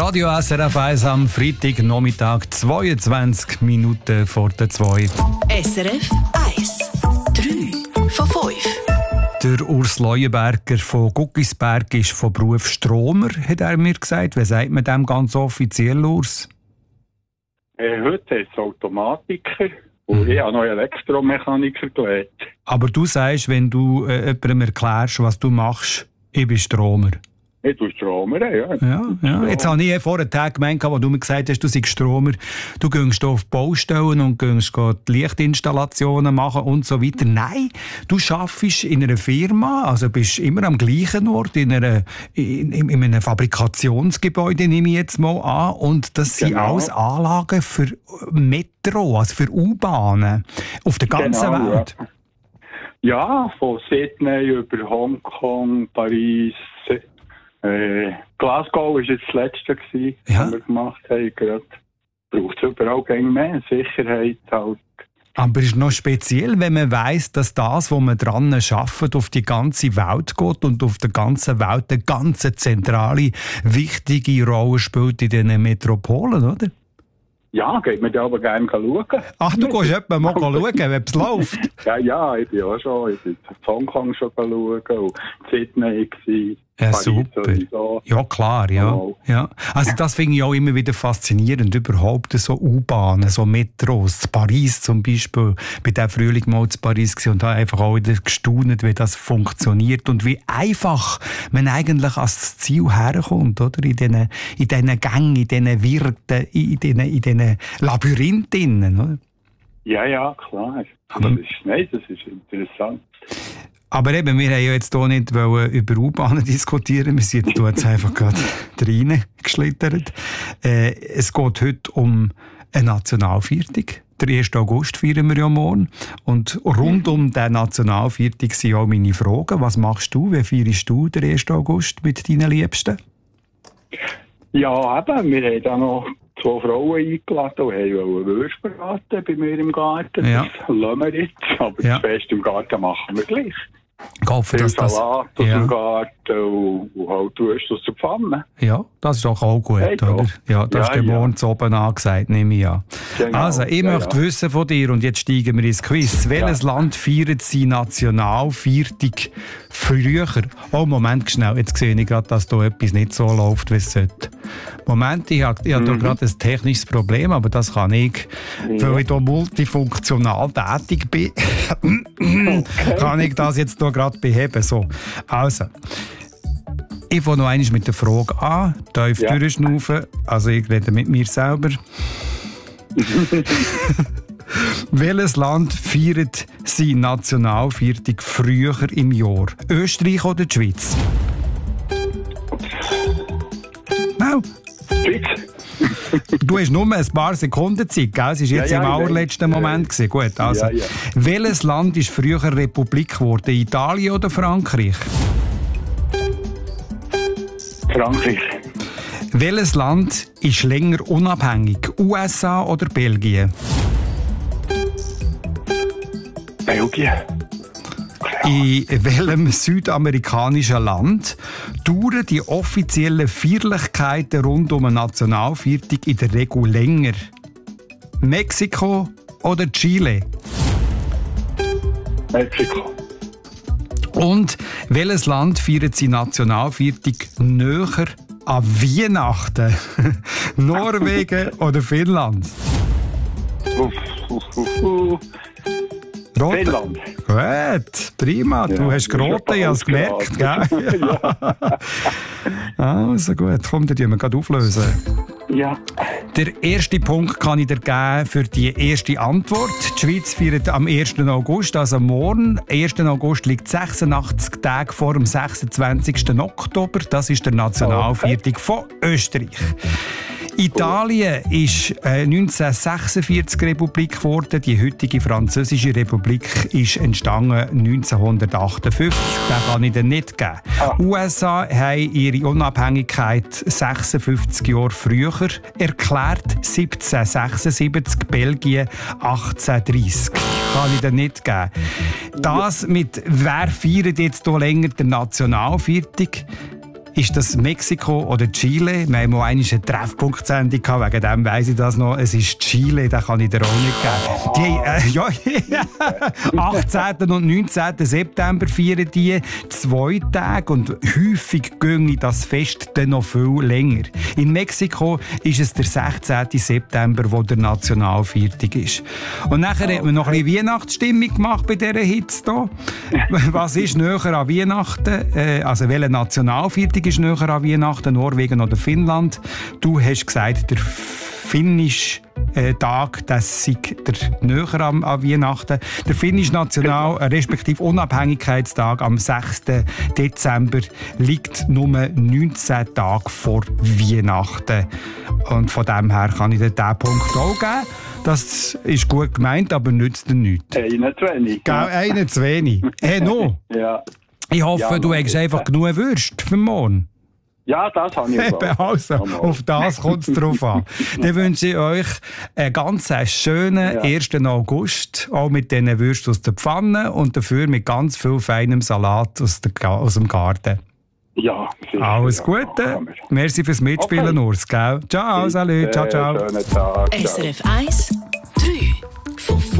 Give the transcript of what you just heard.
Radio SRF 1 am Freitagnachmittag, 22 Minuten vor der 2. SRF 1, 3 von 5. Der Urs Leuenberger von Guggisberg ist von Beruf Stromer, hat er mir gesagt. Wie sagt man dem ganz offiziell, Urs? Heute ist es Automatiker und ich habe noch Elektromechaniker gelernt. Aber du sagst, wenn du jemandem erklärst, was du machst, ich bin Stromer. Ich bin Stromer, ja. Ja. Jetzt habe ich vor einem Tag gemeint, wo du mir gesagt hast, du seist Stromer, du gehst auf Baustellen und gehst die Lichtinstallationen machen und so weiter. Nein, du arbeitest in einer Firma, also bist immer am gleichen Ort, in einem Fabrikationsgebäude, nehme ich jetzt mal an. Und das sind alles Anlagen für Metro, also für U-Bahnen auf der ganzen Welt. Ja, von Sydney über Hongkong, Paris, Glasgow war jetzt das letzte, was wir gemacht haben. Gerade braucht es überall mehr Sicherheit halt. Aber es ist noch speziell, wenn man weiss, dass das, wo man dran arbeitet, auf die ganze Welt geht und auf der ganzen Welt eine ganz zentrale, wichtige Rolle spielt in diesen Metropolen, oder? Ja, geht man da aber gerne schauen. Ach, du gehst etwa mal schauen, ob es läuft? Ja, ich bin auch schon. Ich bin in Hongkong schon schauen und Sydney war. Ja, super. Sowieso. Ja, klar, ja. Ja. Also das finde ich auch immer wieder faszinierend, überhaupt so U-Bahnen, so Metros. Paris zum Beispiel, bei der Frühling mal in Paris gewesen und habe einfach auch wieder gestaunt, wie das funktioniert und wie einfach man eigentlich ans Ziel herkommt, oder? In diesen Gängen, in diesen Wirten, in diesen Labyrinthen, oder? Ja, klar. Aber das ist interessant. Aber eben, wir haben ja jetzt hier nicht über U-Bahnen diskutieren. Wir sind jetzt einfach gerade reingeschlittert. Es geht heute um eine Nationalviertig. Der 1. August feiern wir ja morgen. Und rund um den Nationalviertig sind auch meine Fragen. Was machst du? Wie feierst du den 1. August mit deinen Liebsten? Ja, eben. Wir haben da noch 2 Frauen eingeladen und haben Würste braten bei mir im Garten. Ja. Das lassen wir jetzt. Aber das Fest im Garten machen wir gleich. Ich hoffe, dass das... Salat aus dem Garten und halt Würste aus der Pfanne. Ja, das ist doch auch gut, oder? Ja, das ist morgen oben angesagt, nehme ich an. Genau. Also, ich möchte wissen von dir, und jetzt steigen wir ins Quiz. Welches Land feiert seine Nationalviertig früher? Oh, Moment, schnell, jetzt sehe ich gerade, dass da etwas nicht so läuft, wie es sollte. Moment, ich habe da gerade ein technisches Problem, aber das kann ich, weil ich da multifunktional tätig bin, kann ich das jetzt hier gerade beheben. So, also, ich fange noch einmal mit der Frage an, tief durchschnaufen, also ich rede mit mir selber. Welches Land feiert seine Nationalviertig früher im Jahr? Österreich oder die Schweiz? No. Schweiz. Du hast nur ein paar Sekunden Zeit, gell? Es war jetzt im allerletzten Moment. Gut, also. Welches Land ist früher Republik geworden? Italien oder Frankreich? Frankreich. Welches Land ist länger unabhängig? USA oder Belgien? Belgien. In welchem südamerikanischen Land dauern die offiziellen Feierlichkeiten rund um eine Nationalviertig in der Regel länger? Mexiko oder Chile? Mexiko. Und welches Land feiert seine Nationalviertig näher an Weihnachten? Norwegen oder Finnland? Finnland. Gut, prima. Ja, du hast geraten, ich habe es gemerkt. Gell? Also gut, komm, dann tun wir gerade auflösen. Ja. Der erste Punkt kann ich dir geben für die erste Antwort. Die Schweiz feiert am 1. August, also morgen. 1. August liegt 86 Tage vor dem 26. Oktober. Das ist der Nationalviertig von Österreich. Italien ist 1946 Republik geworden. Die heutige Französische Republik ist entstanden 1958. Den kann ich dir nicht geben. USA haben ihre Unabhängigkeit 56 Jahre früher erklärt, 1776. Belgien 1830. Kann ich dir nicht geben. Das mit «Wer feiert jetzt hier länger der Nationalviertig?» ist das Mexiko oder Chile? Wir haben mal eine Treffpunktsendung gehabt, wegen dem weiss ich das noch. Es ist Chile, den kann ich dir auch nicht geben. Die, 18. und 19. September feiern die 2 Tage und häufig ginge das Fest dann noch viel länger. In Mexiko ist es der 16. September, wo der Nationalviertag ist. Und nachher hat man noch ein bisschen Weihnachtsstimmung gemacht bei dieser Hitze hier. Was ist näher an Weihnachten? Also welcher Nationalviertag ist näher an Weihnachten? Norwegen oder Finnland? Du hast gesagt, der finnische Tag, das sei der näher an Weihnachten. Der finnische respektive Unabhängigkeitstag am 6. Dezember liegt nur 19 Tage vor Weihnachten. Und von dem her kann ich dir diesen Punkt auch geben. Das ist gut gemeint, aber nützt dir nichts. Einen zu wenig. Einen zu wenig. No. Ja. Ich hoffe, du hast einfach genug Würste für morgen. Ja, das habe ich auch. Also, auf das kommt es drauf an. Dann wünsche ich euch einen ganz schönen 1. August, auch mit diesen Würsten aus der Pfanne und dafür mit ganz viel feinem Salat aus dem Garten. Ja, sicher. Alles Gute. Merci fürs Mitspielen, Urs. Ciao, salut. Ciao, ciao. Schönen Tag. SRF 1